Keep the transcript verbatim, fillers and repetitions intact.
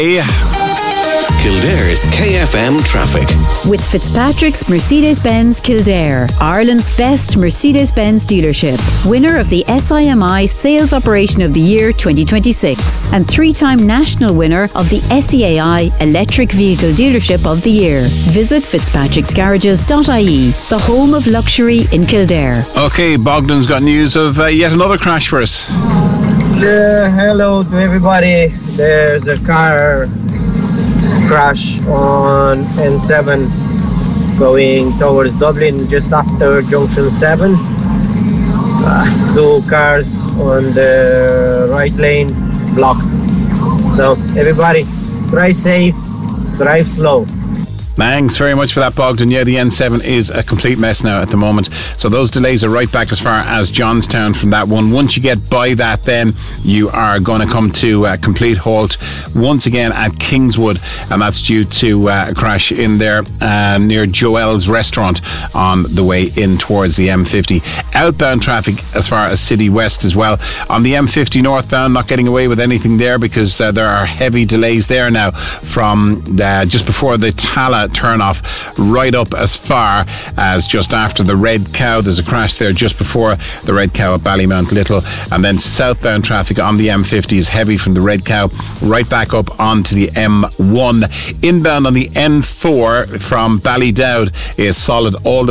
Kildare's K F M traffic. With Fitzpatrick's Mercedes-Benz Kildare, Ireland's best Mercedes-Benz dealership, winner of the S I M I Sales Operation of the Year twenty twenty-six, and three-time national winner of the S E A I Electric Vehicle Dealership of the Year. Visit fitzpatricks garages dot I E, the home of luxury in Kildare. Okay, Bogdan's got news of uh, yet another crash for us. Uh, hello to everybody. There's a car crash on N seven going towards Dublin just after junction seven. Uh, two cars on the right lane blocked. So everybody, drive safe, drive slow. Thanks very much for that, Bogdan. Yeah, the N seven is a complete mess now at the moment. So those delays are right back as far as Johnstown from that one. Once you get by that, then you are going to come to a complete halt once again at Kingswood, and that's due to uh, a crash in there uh, near Joel's restaurant on the way in towards the M fifty. Outbound traffic as far as City West as well. On the M fifty northbound, not getting away with anything there because uh, there are heavy delays there now from uh, just before the Tala turn off right up as far as just after the Red Cow. There's a crash there just before the Red Cow at Ballymount Little, and then southbound traffic on the M fifty is heavy from the Red Cow right back up onto the M one. Inbound on the N four from Ballydowd is solid all the